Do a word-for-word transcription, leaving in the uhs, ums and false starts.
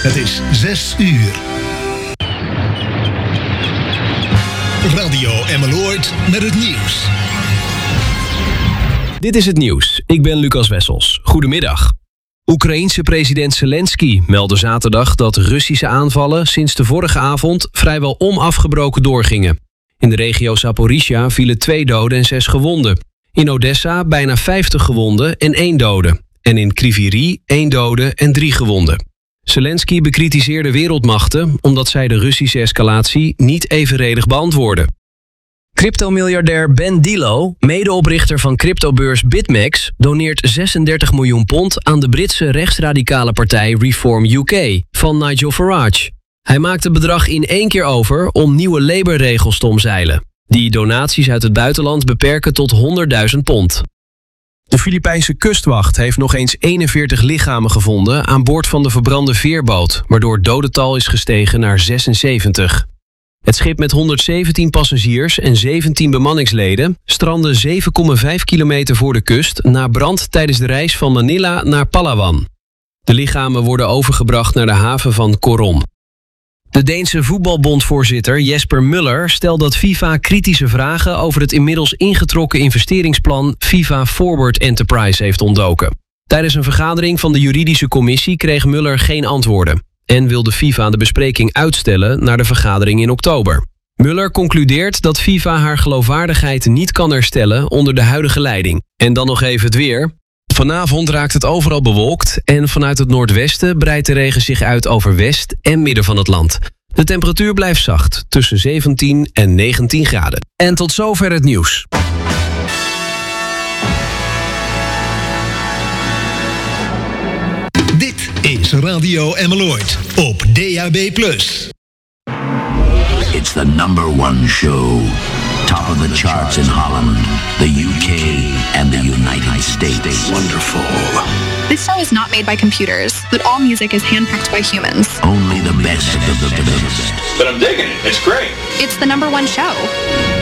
Het is zes uur. Radio Emmeloord met het nieuws. Dit is het nieuws. Ik ben Lucas Wessels. Goedemiddag. Oekraïense president Zelensky meldde zaterdag dat Russische aanvallen sinds de vorige avond vrijwel onafgebroken doorgingen. In de regio Zaporizhia vielen twee doden en zes gewonden. In Odessa bijna vijftig gewonden en één dode. En in Kryvyi één dode en drie gewonden. Zelensky bekritiseerde wereldmachten omdat zij de Russische escalatie niet evenredig beantwoorden. Cryptomiljardair Ben Dillo, medeoprichter van cryptobeurs BitMEX, doneert zesendertig miljoen pond aan de Britse rechtsradicale partij Reform U K van Nigel Farage. Hij maakt het bedrag in één keer over om nieuwe Labour-regels te omzeilen, die donaties uit het buitenland beperken tot honderdduizend pond. De Filipijnse kustwacht heeft nog eens eenenveertig lichamen gevonden aan boord van de verbrande veerboot, waardoor het dodental is gestegen naar zesenzeventig. Het schip met honderdzeventien passagiers en zeventien bemanningsleden strandde zeven komma vijf kilometer voor de kust na brand tijdens de reis van Manila naar Palawan. De lichamen worden overgebracht naar de haven van Coron. De Deense voetbalbondvoorzitter Jesper Muller stelt dat FIFA kritische vragen over het inmiddels ingetrokken investeringsplan FIFA Forward Enterprise heeft ontdoken. Tijdens een vergadering van de juridische commissie kreeg Muller geen antwoorden en wilde FIFA de bespreking uitstellen naar de vergadering in oktober. Muller concludeert dat FIFA haar geloofwaardigheid niet kan herstellen onder de huidige leiding. En dan nog even het weer. Vanavond raakt het overal bewolkt en vanuit het noordwesten breidt de regen zich uit over west en midden van het land. De temperatuur blijft zacht, tussen zeventien en negentien graden. En tot zover het nieuws. Dit is Radio Emmeloord op D A B plus. It's the number one show. Top of the charts in Holland, the U K, and the United States. Wonderful. This show is not made by computers, but all music is handpicked by humans. Only the best of the best. But I'm digging it. It's great. It's the number one show.